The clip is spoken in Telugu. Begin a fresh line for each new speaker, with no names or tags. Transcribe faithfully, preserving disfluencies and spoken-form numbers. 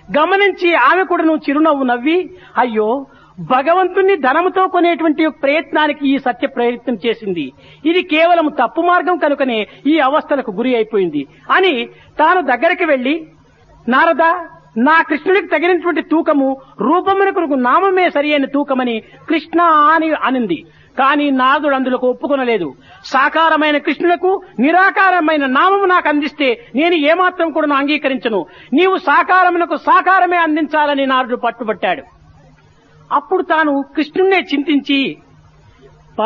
గమనించి ఆమె కూడా నువ్వు చిరునవ్వు నవ్వి, అయ్యో భగవంతుణ్ణి ధనముతో కొనేటువంటి ప్రయత్నానికి ఈ సత్య ప్రయత్నం చేసింది, ఇది కేవలం తప్పు మార్గం కనుకనే ఈ అవస్థలకు గురి అయిపోయింది అని తాను దగ్గరికి వెళ్లి, నారద నా కృష్ణుడికి తగినటువంటి తూకము రూపమునకు నామమే సరి అయిన తూకమని కృష్ణ అని అనింది. కానీ నారదుడు అందులకు ఒప్పుకొనలేదు. సాకారమైన కృష్ణులకు నిరాకారమైన నామము నాకు అందిస్తే నేను ఏమాత్రం కూడా అంగీకరించను, నీవు సాకారమునకు సాకారమే అందించాలని నారదుడు పట్టుబట్టాడు. అప్పుడు తాను కృష్ణుణ్ణే చింతించి